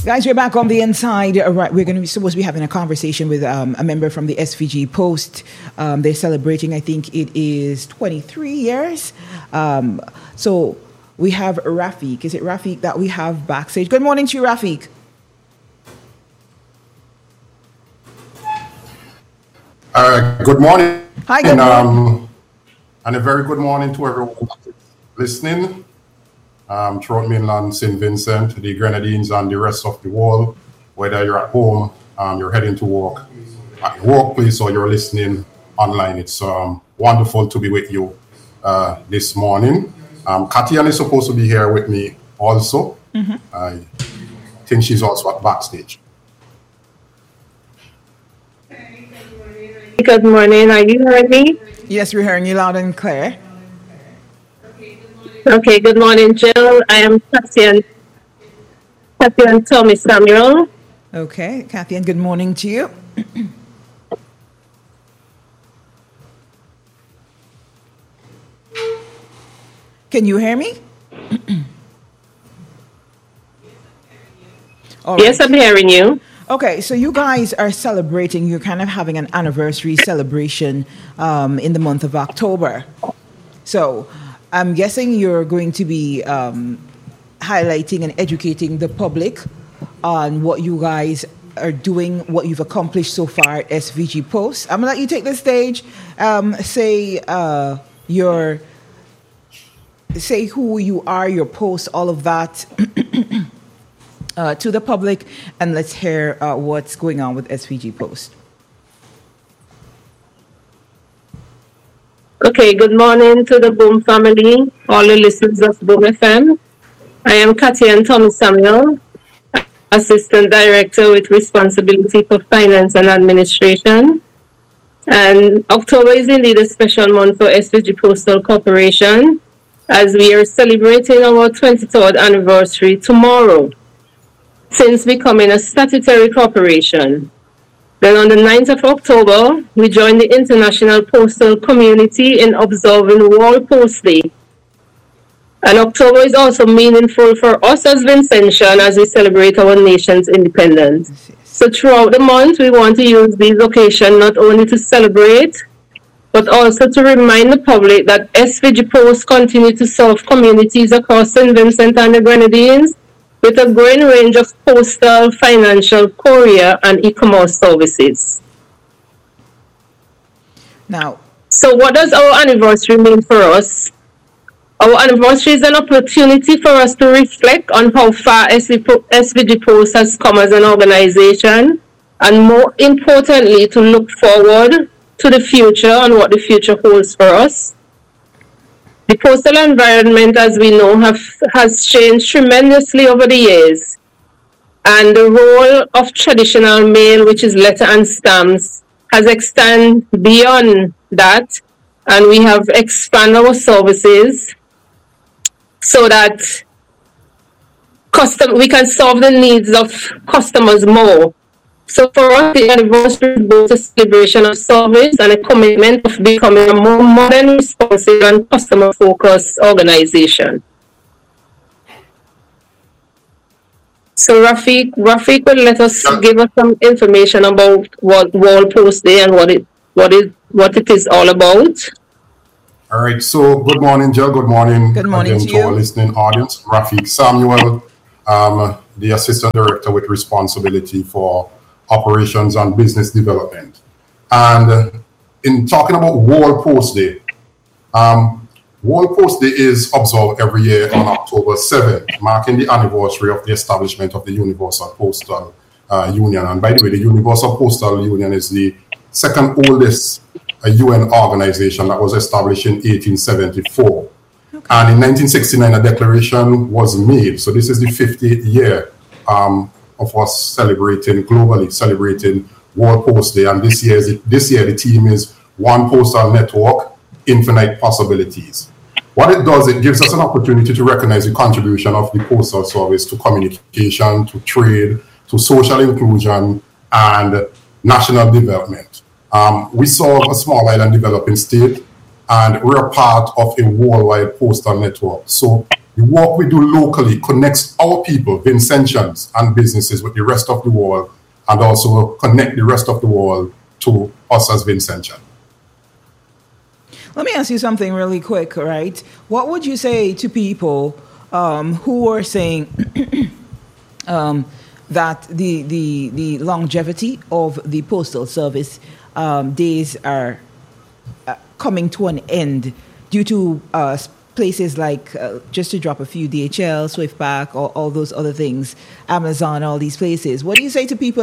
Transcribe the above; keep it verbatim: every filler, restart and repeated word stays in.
Guys, we're back on the inside. Uh, right, we're going to be supposed to be having a conversation with um, a member from the S V G Post. Um, they're celebrating, I think it is twenty-three years. Um, so we have Rafiq. Is it Rafiq that we have backstage? Good morning to you, Rafiq. Uh, good morning. Hi, good morning. Um, and a very good morning to everyone listening. Um, throughout mainland Saint Vincent, the Grenadines, and the rest of the world, whether you're at home, um, you're heading to work, at your workplace, or you're listening online. It's um, wonderful to be with you uh, this morning. Um, Katian is supposed to be here with me also. Mm-hmm. I think she's also at backstage. Good morning. Are you hearing me? Yes, we're hearing you loud and clear. Okay, good morning, Jill. I am Kathy and, Kathy and Tommy Samuel. Okay, Kathy, and good morning to you. Can you hear me? All yes, right. I'm hearing you. Okay, so you guys are celebrating, you're kind of having an anniversary celebration um, in the month of October. So I'm guessing you're going to be um, highlighting and educating the public on what you guys are doing, what you've accomplished so far at S V G Post. I'm going to let you take the stage, um, say uh, your, say who you are, your post, all of that uh, to the public, and let's hear uh, what's going on with S V G Post. Okay, good morning to the Boom family, all the listeners of Boom F M. I am Kathy and Tommy Samuel, Assistant Director with responsibility for finance and administration. And October is indeed a special month for S V G Postal Corporation, as we are celebrating our twenty-third anniversary tomorrow since becoming a statutory corporation. Then on the ninth of October, we joined the international postal community in observing World Post Day. And October is also meaningful for us as Vincentian as we celebrate our nation's independence. So throughout the month, we want to use these occasions not only to celebrate, but also to remind the public that S V G Post continue to serve communities across Saint Vincent and the Grenadines with a growing range of postal, financial, courier, and e-commerce services. Now, so what does our anniversary mean for us? Our anniversary is an opportunity for us to reflect on how far S V G Post has come as an organization, and more importantly, to look forward to the future and what the future holds for us. The postal environment, as we know, have, has changed tremendously over the years. And the role of traditional mail, which is letter and stamps, has extended beyond that. And we have expanded our services so that custom, we can solve the needs of customers more. So for us, the anniversary is both a celebration of service and a commitment of becoming a more modern, responsive, and customer-focused organization. So Rafiq, Rafiq will let us give us some information about what World Post Day and what it, what it, what it is all about. All right. So good morning, Jill. Good morning. Good morning again to, to you. our listening audience. Rafiq Samuel, um, the Assistant Director with responsibility for operations and business development. And uh, in talking about World Post Day, um, World Post Day is observed every year on October seventh, marking the anniversary of the establishment of the Universal Postal uh, Union. And by the way, the Universal Postal Union is the second oldest uh, U N organization that was established in eighteen seventy-four. Okay. And in nineteen sixty-nine, a declaration was made. So this is the fiftieth year um, of us celebrating globally, celebrating World Post Day. And this year, this year the theme is One Postal Network, Infinite Possibilities. What it does, it gives us an opportunity to recognize the contribution of the postal service to communication, to trade, to social inclusion, and national development. Um, we serve a small island developing state, and we're a part of a worldwide postal network. So the work we do locally connects our people, Vincentians and businesses, with the rest of the world, and also connect the rest of the world to us as Vincentian. Let me ask you something really quick, right? What would you say to people um, who are saying um, that the, the, the longevity of the Postal Service um, days are uh, coming to an end due to uh, places like, uh, just to drop a few, D H L, Swiftback, all, all those other things, Amazon, all these places? What do you say to people